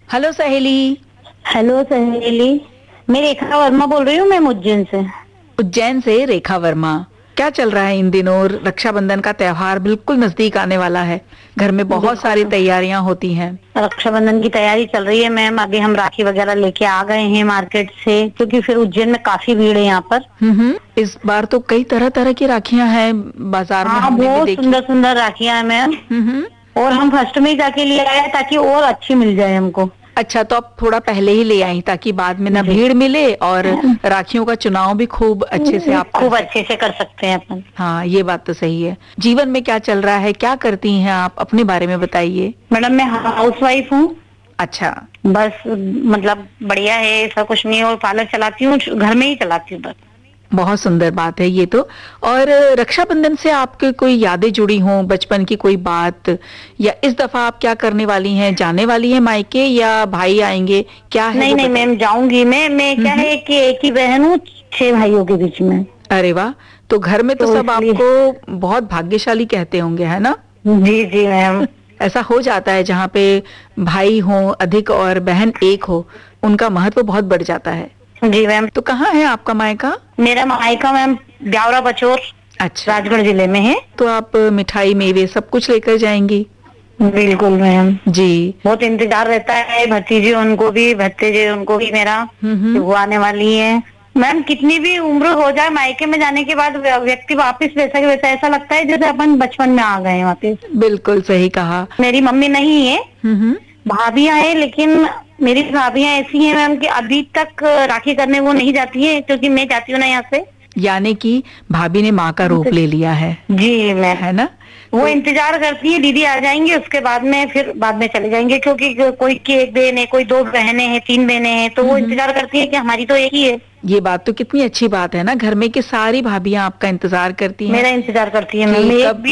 Hello सहेली। Hello सहेली। मैं रेखा वर्मा बोल रही हूँ, मैं उज्जैन से। उज्जैन से रेखा वर्मा। क्या चल रहा है इन दिनों? रक्षाबंधन का त्योहार बिल्कुल नजदीक आने वाला है। घर में बहुत सारी बिल्कुल। तैयारियां होती हैं। रक्षाबंधन की तैयारी चल रही है मैम। अभी हम राखी वगैरह लेके आ गए हैं मार्केट से, क्योंकि फिर उज्जैन में काफी भीड़ है यहाँ पर। इस बार तो कई तरह तरह की राखियां हैं बाजार में, हाँ, हमने भी बहुत देखी। सुंदर सुंदर राखियां हैं मैम। हम्म। और हम फर्स्ट में ही जाके ले आए ताकि और अच्छी मिल जाए हमको। अच्छा, तो आप थोड़ा पहले ही ले आई ताकि बाद में ना जी। भीड़ मिले और राखियों का चुनाव भी खूब अच्छे से आप कर खूब सके। अच्छे से कर सकते हैं अपन। हाँ, ये बात तो सही है। जीवन में क्या चल रहा है, क्या करती हैं आप, अपने बारे में बताइए। मैडम, मैं हाउस वाइफ हूँ। अच्छा। बस मतलब बढ़िया है, ऐसा कुछ नहीं। और पार्लर चलाती हूँ, घर में ही चलाती हूँ बस। बहुत सुंदर बात है ये तो। और रक्षाबंधन से आपके कोई यादें जुड़ी हों, बचपन की कोई बात, या इस दफा आप क्या करने वाली हैं, जाने वाली हैं मायके या भाई आएंगे, क्या है नहीं वो नहीं बताइए। मैम, जाऊंगी मैं। क्या हम्म। है कि एक ही बहन हूँ 6 भाइयों के बीच में। अरे वाह। तो घर में तो तो सब इसलिए। आपको बहुत भाग्यशाली कहते होंगे, है ना? जी जी मैम। ऐसा हो जाता है जहाँ पे भाई हो अधिक और बहन एक हो, उनका महत्व बहुत बढ़ जाता है। जी मैम। तो कहाँ है आपका मायका? मेरा मायका मैम ब्यावरा बचोर, अच्छा। राजगढ़ जिले में है। तो आप मिठाई मेवे सब कुछ लेकर जाएंगी? बिल्कुल मैम। जी। बहुत इंतजार रहता है, भतीजी उनको भी, भतीजे उनको भी मेरा, कि हम्म। वो आने वाली है। मैम, कितनी भी उम्र हो जाए मायके में जाने के बाद व्यक्ति वापस वैसा के वैसा, ऐसा लगता है जैसे अपन बचपन में आ गए हैं वापस। बिल्कुल सही कहा। मेरी मम्मी नहीं है, हम्म। भाभियां हैं, लेकिन मेरी भाभियां ऐसी हैं मैम कि अभी तक राखी करने वो नहीं जाती है, क्योंकि मैं जाती हूँ ना यहाँ से। यानी कि भाभी ने माँ का रूप ले लिया जी मैम। है ना? वो तो इंतजार करती है दीदी आ जाएंगे, उसके बाद में फिर बाद में चले जाएंगे, क्योंकि कोई की एक बहन है, कोई 2 बहनें हैं, 3 बहनें हैं, तो वो हम्म। इंतजार करती है कि हमारी तो एक ही है। ये बात तो कितनी अच्छी बात है ना, घर में की सारी भाभियां आपका इंतजार करती हैं मेरा इंतजार करती है मैम। कि मैं एक कब भी